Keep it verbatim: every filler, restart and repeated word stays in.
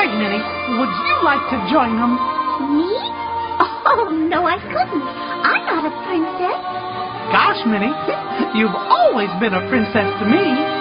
Say, Minnie, would you like to join them? Me? Oh, no, I couldn't. I'm not a princess. Gosh, Minnie, you've always been a princess to me.